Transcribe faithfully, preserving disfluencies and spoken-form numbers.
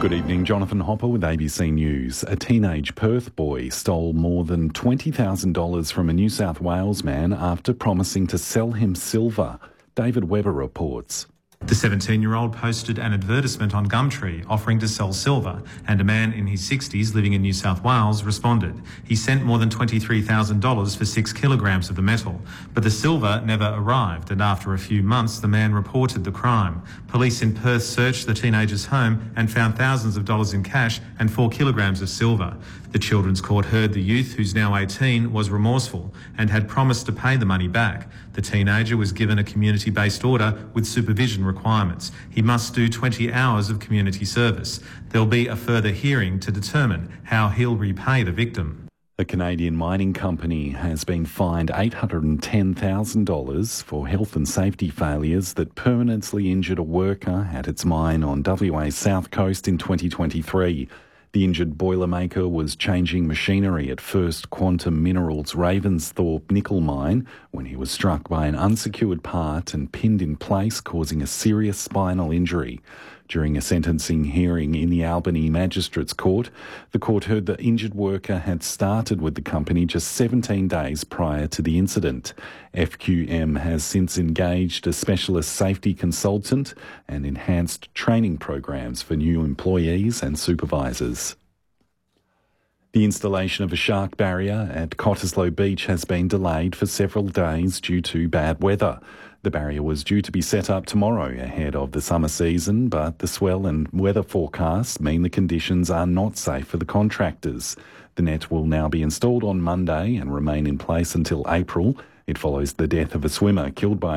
Good evening, Jonathan Hopper with A B C News. A teenage Perth boy stole more than twenty thousand dollars from a New South Wales man after promising to sell him silver. David Webber reports. The seventeen-year-old posted an advertisement on Gumtree offering to sell silver, and a man in his sixties living in New South Wales responded. He sent more than twenty-three thousand dollars for six kilograms of the metal, but the silver never arrived, and after a few months the man reported the crime. Police in Perth searched the teenager's home and found thousands of dollars in cash and four kilograms of silver. The Children's Court heard the youth, who's now eighteen, was remorseful and had promised to pay the money back. The teenager was given a community-based order with supervision requirements. He must do twenty hours of community service. There'll be a further hearing to determine how he'll repay the victim. A Canadian mining company has been fined eight hundred ten thousand dollars for health and safety failures that permanently injured a worker at its mine on W A's south coast in twenty twenty-three. The injured boilermaker was changing machinery at First Quantum Minerals' Ravensthorpe nickel mine when he was struck by an unsecured part and pinned in place, causing a serious spinal injury. During a sentencing hearing in the Albany Magistrates Court, the court heard the injured worker had started with the company just seventeen days prior to the incident. F Q M has since engaged a specialist safety consultant and enhanced training programs for new employees and supervisors. The installation of a shark barrier at Cottesloe Beach has been delayed for several days due to bad weather. The barrier was due to be set up tomorrow ahead of the summer season, but the swell and weather forecasts mean the conditions are not safe for the contractors. The net will now be installed on Monday and remain in place until April. It follows the death of a swimmer killed by